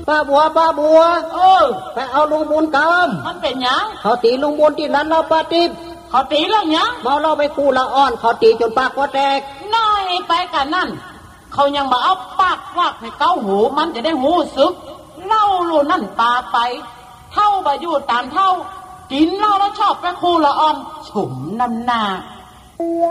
ป้าบัวไปเอาลุงบุญกำมันเป็นหยังเขาตีลุงบุญที่นั้นเราปาติบเขาตีแล้วหยังเมาเราไปคู่ละอ่อนเขาตีจนปากว่าแตกน้อยไปกันนั่นเขายังมาเอาปากวักให้เก้าหูมันจะได้หูซึกเล่าลูนั่นปาไปเท่าบาอยู่ตามเท่ากินเหล้าแล้วชอบไปคู่ละอ่อนฉุมน้ำหน้า